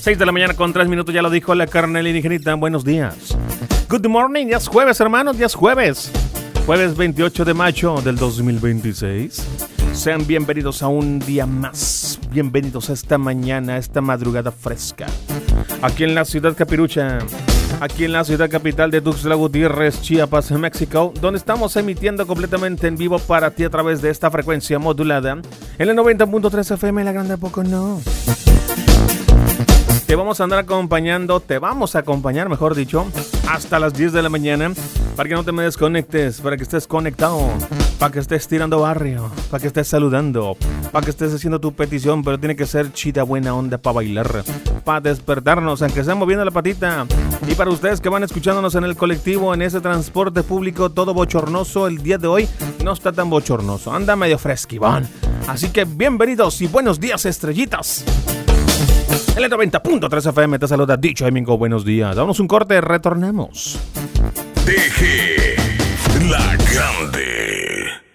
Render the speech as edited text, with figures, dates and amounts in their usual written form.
6 de la mañana con 3 minutos, ya lo dijo la carnal indigenita. Buenos días. Good morning, ya es jueves, hermanos, ya es jueves. Jueves 28 de mayo del 2026. Sean bienvenidos a un día más. Bienvenidos a esta mañana, a esta madrugada fresca. Aquí en la ciudad capirucha, aquí en la ciudad capital de Tuxtla Gutiérrez, Chiapas, México, donde estamos emitiendo completamente en vivo para ti a través de esta frecuencia modulada en el 90.3 FM, la grande poco no. Te vamos a andar acompañando, te vamos a acompañar, mejor dicho, hasta las 10 de la mañana, para que no te me desconectes, para que estés conectado, para que estés tirando barrio, para que estés saludando, para que estés haciendo tu petición, pero tiene que ser chida buena onda para bailar, para despertarnos, aunque sea moviendo la patita. Y para ustedes que van escuchándonos en el colectivo, en ese transporte público todo bochornoso, el día de hoy no está tan bochornoso, anda medio fresquivón. Así que bienvenidos y buenos días, estrellitas. En el 90.3 FM te saluda Dicho Domingo, buenos días. Damos un corte, retornamos. Deje la grande.